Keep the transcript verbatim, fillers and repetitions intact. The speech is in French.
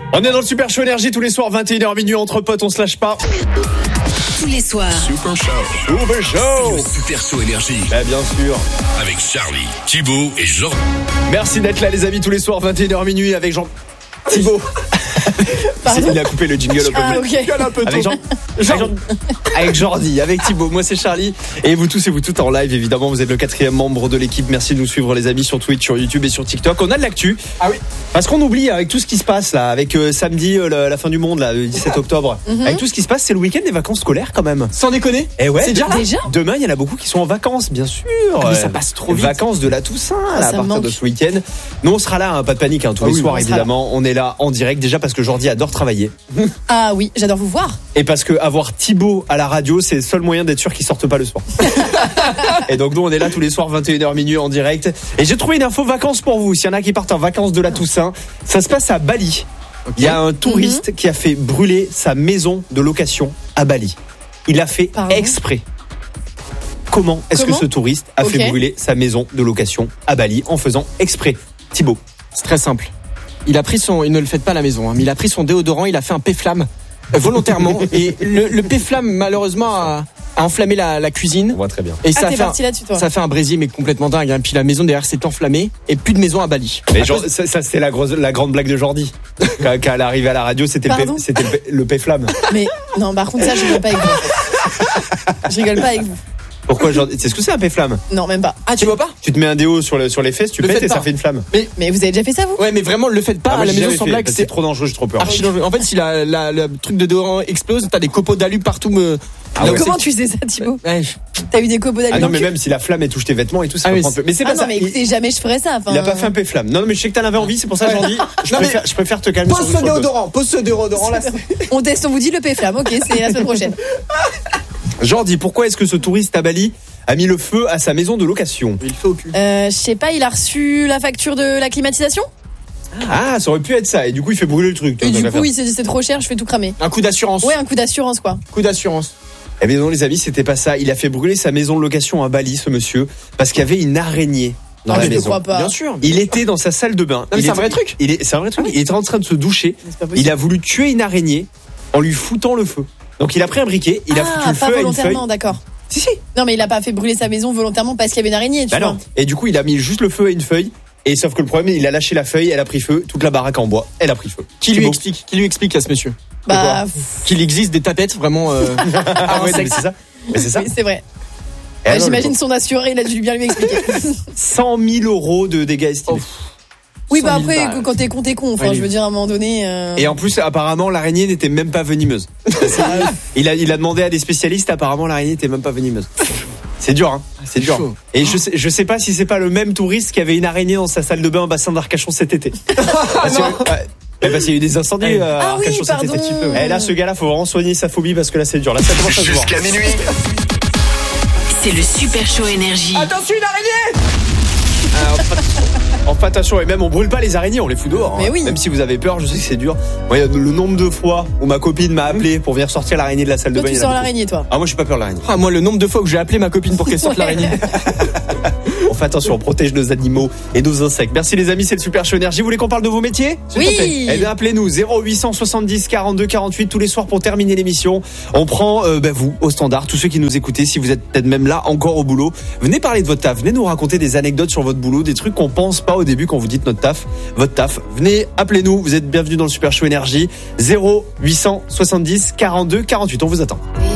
On est dans le Super Show Énergie tous les soirs, vingt et une heures minuit, entre potes, on se lâche pas. Tous les soirs. Super Show. Super Show. Le Super Show Énergie. Bah, bien sûr. Avec Charlie, Thibaut et Jean. Merci d'être là les amis tous les soirs, vingt et une heures minuit avec Jean... Thibaut. Il a coupé le jingle au Ah, okay. un peu tôt. Avec Jean... Jean... Avec Jordi, avec Thibaut, moi c'est Charlie. Et vous tous et vous toutes en live, évidemment, vous êtes le quatrième membre de l'équipe. Merci de nous suivre les amis sur Twitch, sur YouTube et sur TikTok. On a de l'actu. Ah oui. Parce qu'on oublie avec tout ce qui se passe là, avec euh, samedi, euh, la, la fin du monde, là, le dix-sept octobre. Mm-hmm. Avec tout ce qui se passe, c'est le week-end des vacances scolaires quand même. Sans déconner. Et ouais. C'est déjà, déjà Demain, il y en a beaucoup qui sont en vacances, bien sûr. Ah, mais ça passe trop vite. Vacances de la Toussaint, ah, là, à partir manque. de ce week-end. Nous, on sera là, hein, pas de panique, hein, tous ah, les oui, soirs on évidemment. On est là en direct déjà parce que Jordi adore travailler. Ah oui, j'adore vous voir. Et parce que avoir Thibaut à la radio, c'est le seul moyen d'être sûr qu'il sorte pas le soir. Et donc nous, on est là tous les soirs, vingt et une heures minuit en direct. Et j'ai trouvé une info vacances pour vous. S'il y en a qui partent en vacances de la Toussaint, ça se passe à Bali. Okay. Il y a un touriste mm-hmm. qui a fait brûler sa maison de location à Bali. Il a fait Pardon exprès. Comment est-ce Comment que ce touriste a okay. fait brûler sa maison de location à Bali en faisant exprès? Thibaut. C'est très simple. Il a pris son, il ne le fait pas à la maison, hein, mais il a pris son déodorant, il a fait un P-flamme euh, volontairement et le, le P-flamme malheureusement a, a enflammé la, la cuisine. On voit très bien. Et ah, ça, a fait un, là-dessus, toi. ça a fait un brésil mais complètement dingue. Hein. Puis la maison derrière s'est enflammée et plus de maison à Bali. Mais genre, ça, ça c'est la, grosse, la grande blague de Jordi. Quand, quand elle est arrivée à la radio, c'était, le, P, c'était le, le P-flamme. Mais non, par contre ça, je rigole pas avec vous. Je rigole pas avec vous. Pourquoi Jordi? C'est ce que c'est un P-flamme? Non, même pas. Ah, tu vois pas? Tu te mets un déo sur, le, sur les fesses, tu le pètes et pas. Ça fait une flamme. Mais, mais vous avez déjà fait ça, vous? Ouais, mais vraiment, le faites pas ah, à la maison sans blague. C'est trop dangereux, j'ai trop peur. Archi dangereux. En fait, si la, la, le truc de déodorant explose, t'as des copeaux d'alu partout. Me... Ah ouais. Comment tu sais ça, Thibaut? Ouais. T'as eu des copeaux d'alu? Ah non, mais même si la flamme elle touche tes vêtements et tout, ça ah, comprend un peu. Mais c'est ah pas non, ça. mais écoutez, jamais je ferais ça. Enfin... Il a pas fait un P-flamme. Non, mais je sais que t'en avais envie, c'est pour ça que j'en dis. Je préfère, je préfère te calmer. Pose ce déodorant, pose ce déodorant là. On teste, on vous dit le P-flamme. Ok, c'est la semaine prochaine. Jordi, pourquoi est-ce que ce touriste à Bali a mis le feu à sa maison de location? Il fait au cul. Euh, je sais pas, il a reçu la facture de la climatisation? Ah, ça aurait pu être ça. Et du coup, il fait brûler le truc. Et du coup, il s'est dit c'est trop cher, je fais tout cramer. Un coup d'assurance. Ouais, un coup d'assurance quoi. Coup d'assurance. Eh bien non, les amis, c'était pas ça. Il a fait brûler sa maison de location à Bali, ce monsieur, parce qu'il y avait une araignée dans ah, la je maison. te crois pas. Bien sûr. Il était dans sa salle de bain. Non, mais c'est un vrai truc. Il est, c'est un vrai truc. Ah oui. Il était en train de se doucher. Il a voulu tuer une araignée en lui foutant le feu. Donc il a pris un briquet, il ah, a foutu le feu à une feuille. D'accord. Si si. Non mais il a pas fait brûler sa maison volontairement parce qu'il y avait une araignée, tu bah vois. Non. Et du coup, il a mis juste le feu à une feuille. Et sauf que le problème, il a lâché la feuille, elle a pris feu, toute la baraque en bois, elle a pris feu. Qui lui explique Qui lui explique à ce monsieur? Bah, qu'il existe des tapettes vraiment. Euh... ah ouais, mais c'est ça. Mais c'est ça. Oui, c'est vrai. Ouais, non, j'imagine son assuré, il a dû bien lui expliquer. cent mille euros de dégâts estimés. Oh. Oui, bah après, balles. Quand t'es con, t'es con. Enfin, ouais, je veux dire, à un moment donné. Euh... Et en plus, apparemment, l'araignée n'était même pas venimeuse. il, a, il a demandé à des spécialistes, apparemment, l'araignée n'était même pas venimeuse. C'est dur, hein. C'est, c'est dur. Chaud. Et je sais, je sais pas si c'est pas le même touriste qui avait une araignée dans sa salle de bain au bassin d'Arcachon cet été. Parce que, ouais, parce qu'il y a eu des incendies ah, euh, à Arcachon oui, cet été. Et là, ce gars-là, faut vraiment soigner sa phobie parce que là, c'est dur. Là, ça commence à se voir. Jusqu'à minuit. C'est le Super Show Énergie. Attention, une araignée! Alors, enfin, attention, et même on brûle pas les araignées, on les fout dehors. Mais hein. oui. Même si vous avez peur, je sais que c'est dur. Moi, le nombre de fois où ma copine m'a appelé pour venir sortir l'araignée de la salle toi, de bain. Tu sors l'araignée, toi? Ah, moi, je suis pas peur de l'araignée. Ah, moi, le nombre de fois que j'ai appelé ma copine pour qu'elle sorte l'araignée. On fait attention, on protège nos animaux et nos insectes. Merci les amis, c'est le Super Show Énergie. Vous voulez qu'on parle de vos métiers? Oui. Eh bien, appelez-nous zéro huit cent soixante-dix quarante-deux quarante-huit tous les soirs pour terminer l'émission. On prend euh, bah, vous au standard, tous ceux qui nous écoutez, si vous êtes peut-être même là encore au boulot, venez parler de votre taf, venez nous raconter des anecdotes sur votre boulot, des trucs qu'on pense pas au début quand vous dites notre taf, votre taf. Venez, appelez-nous, vous êtes bienvenus dans le Super Show Énergie. zéro huit cent soixante-dix quarante-deux quarante-huit, on vous attend.